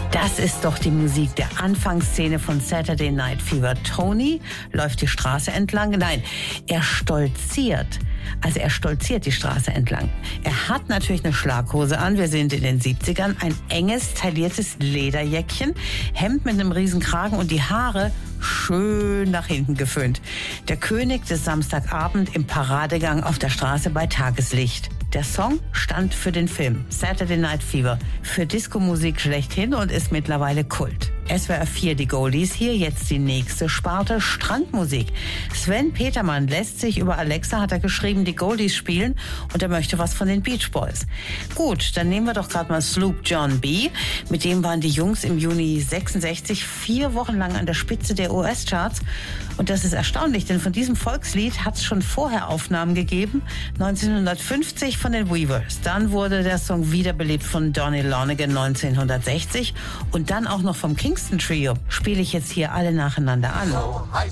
Das ist doch die Musik der Anfangsszene von Saturday Night Fever. Tony läuft die Straße entlang. Nein, er stolziert. Also er stolziert die Straße entlang. Er hat natürlich eine Schlaghose an. Wir sind in den 70ern. Ein enges, tailliertes Lederjäckchen, Hemd mit einem riesen Kragen und die Haare schön nach hinten geföhnt. Der König des Samstagabend im Paradegang auf der Straße bei Tageslicht. Der Song stand für den Film Saturday Night Fever, für Disco-Musik schlechthin und ist mittlerweile Kult. SWR 4, die Goldies, hier jetzt die nächste Sparte, Strandmusik. Sven Petermann lässt sich über Alexa, hat er geschrieben, die Goldies spielen und er möchte was von den Beach Boys. Gut, dann nehmen wir doch gerade mal Sloop John B. Mit dem waren die Jungs im Juni 66 4 Wochen lang an der Spitze der US-Charts. Und das ist erstaunlich, denn von diesem Volkslied hat es schon vorher Aufnahmen gegeben, 1950 von den Weavers. Dann wurde der Song wiederbelebt von Donny Lonergan 1960 und dann auch noch vom Kingston Trio. Spiele ich jetzt hier alle nacheinander an.